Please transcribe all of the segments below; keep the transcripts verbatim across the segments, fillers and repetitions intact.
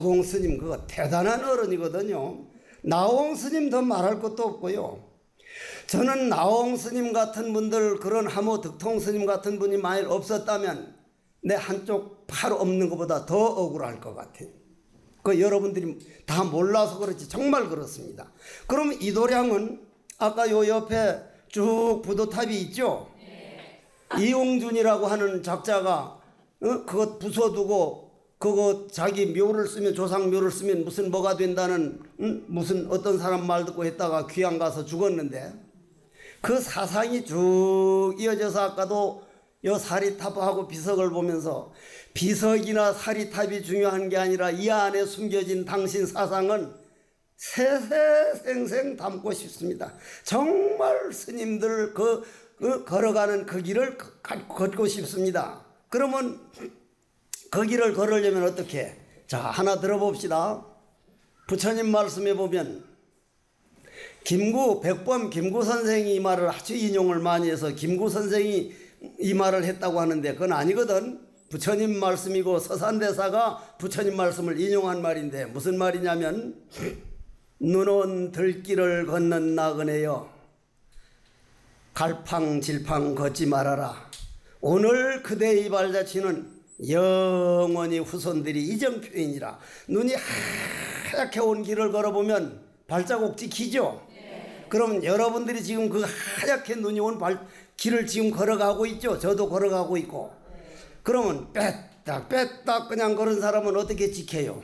나홍 스님 그거 대단한 어른이거든요. 나홍 스님 더 말할 것도 없고요. 저는 나홍 스님 같은 분들, 그런 하모 득통 스님 같은 분이 만일 없었다면 내 한쪽 팔 없는 것보다 더 억울할 것 같아요. 그 여러분들이 다 몰라서 그렇지 정말 그렇습니다. 그럼 이도량은 아까 요 옆에 쭉 부도탑이 있죠. 네. 이용준이라고 하는 작자가 어? 그것 부숴두고 그거 자기 묘를 쓰면, 조상 묘를 쓰면 무슨 뭐가 된다는 응? 무슨 어떤 사람 말 듣고 했다가 귀양 가서 죽었는데, 그 사상이 쭉 이어져서 아까도 요 사리탑하고 비석을 보면서 비석이나 사리탑이 중요한 게 아니라 이 안에 숨겨진 당신 사상은 세세생생 담고 싶습니다. 정말 스님들 그, 그 걸어가는 그 길을 걷고 싶습니다. 그러면 그 길을 걸으려면 어떻게? 자, 하나 들어봅시다. 부처님 말씀에 보면 김구, 백범 김구 선생이 이 말을 아주 인용을 많이 해서 김구 선생이 이 말을 했다고 하는데 그건 아니거든. 부처님 말씀이고 서산대사가 부처님 말씀을 인용한 말인데 무슨 말이냐면, 눈온 들길을 걷는 나그네여 갈팡질팡 걷지 말아라. 오늘 그대의 발자취는 영원히 후손들이 이정표이니라. 눈이 하얗게 온 길을 걸어보면 발자국 찍히죠. 네. 그럼 여러분들이 지금 그 하얗게 눈이 온 발, 길을 지금 걸어가고 있죠. 저도 걸어가고 있고. 네. 그러면 빼딱 빼딱 그냥 걸은 사람은 어떻게 찍혀요?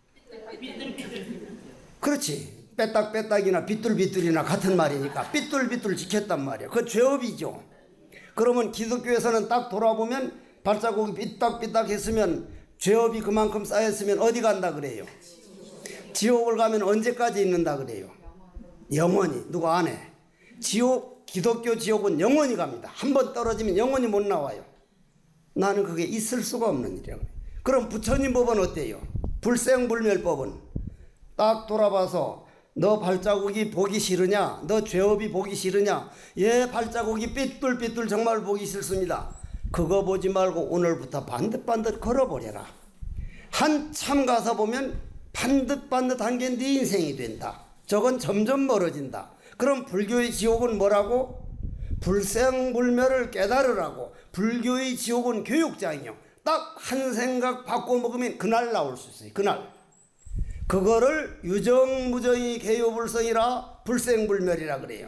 그렇지. 빼딱 빼딱이나 빗둘빗둘이나 같은 말이니까 빗둘빗둘 지켰단 말이에요. 그 죄업이죠. 그러면 기독교에서는 딱 돌아보면 발자국이 삐딱삐딱 했으면 죄업이 그만큼 쌓였으면 어디 간다 그래요? 지옥을 가면 언제까지 있는다 그래요? 영원히. 누가 안 해? 지옥, 기독교 지옥은 영원히 갑니다. 한 번 떨어지면 영원히 못 나와요. 나는 그게 있을 수가 없는 일이야. 그럼 부처님 법은 어때요? 불생불멸법은 딱 돌아봐서 너 발자국이 보기 싫으냐? 너 죄업이 보기 싫으냐? 예, 발자국이 삐뚤삐뚤 정말 보기 싫습니다. 그거 보지 말고 오늘부터 반듯반듯 걸어버려라. 한참 가서 보면 반듯반듯한 게 네 인생이 된다. 저건 점점 멀어진다. 그럼 불교의 지옥은 뭐라고? 불생불멸을 깨달으라고. 불교의 지옥은 교육장이요. 딱 한 생각 바꿔 먹으면 그날 나올 수 있어요. 그날. 그거를 유정무정이 개요불성이라 불생불멸이라 그래요.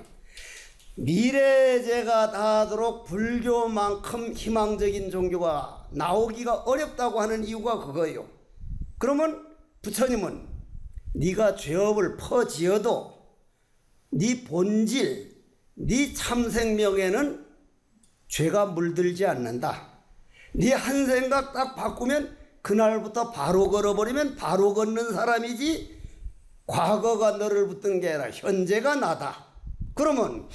미래제가 닿도록 불교만큼 희망적인 종교가 나오기가 어렵다고 하는 이유가 그거예요. 그러면 부처님은 네가 죄업을 퍼지어도 네 본질, 네 참생명에는 죄가 물들지 않는다. 네 한 생각 딱 바꾸면 그날부터 바로 걸어버리면 바로 걷는 사람이지, 과거가 너를 붙든 게 아니라 현재가 나다. 그러면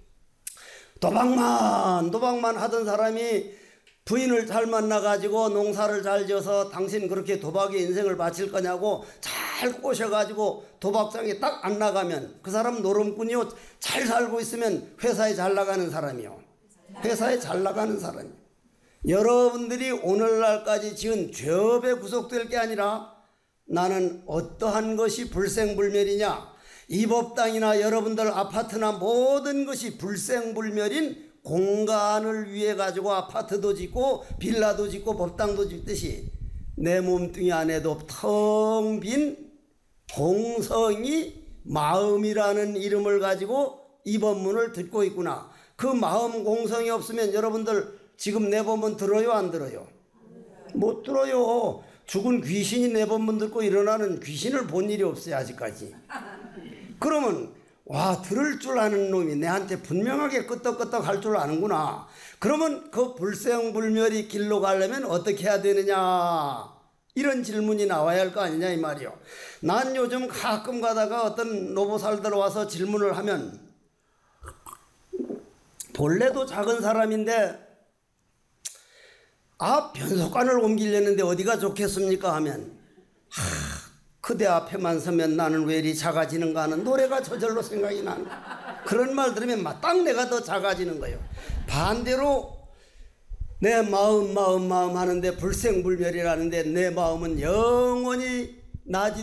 도박만 도박만 하던 사람이 부인을 잘 만나가지고 농사를 잘 지어서 당신 그렇게 도박에 인생을 바칠 거냐고 잘 꼬셔가지고 도박장에 딱 안 나가면 그 사람 노름꾼이요. 잘 살고 있으면 회사에 잘 나가는 사람이요. 회사에 잘 나가는 사람이요. 여러분들이 오늘날까지 지은 죄업에 구속될 게 아니라 나는 어떠한 것이 불생불멸이냐? 이 법당이나 여러분들 아파트나 모든 것이 불생불멸인 공간을 위해 가지고 아파트도 짓고 빌라도 짓고 법당도 짓듯이 내 몸뚱이 안에도 텅 빈 공성이 마음이라는 이름을 가지고 이 법문을 듣고 있구나. 그 마음 공성이 없으면 여러분들 지금 내 법문 들어요 안 들어요? 못 들어요. 죽은 귀신이 내 법문 듣고 일어나는 귀신을 본 일이 없어요 아직까지. 그러면 와, 들을 줄 아는 놈이 내한테 분명하게 끄떡끄떡 할 줄 아는구나. 그러면 그 불생불멸이 길로 가려면 어떻게 해야 되느냐, 이런 질문이 나와야 할 거 아니냐 이 말이요. 난 요즘 가끔 가다가 어떤 노보살들 와서 질문을 하면 본래도 작은 사람인데 아, 변속관을 옮기려는데 어디가 좋겠습니까 하면 하, 그대 앞에만 서면 나는 왜 이리 작아지는가 하는 노래가 저절로 생각이 나는 그런 말 들으면 막 딱 내가 더 작아지는 거예요. 반대로 내 마음 마음 마음 하는데 불생불멸이라는데 내 마음은 영원히 나지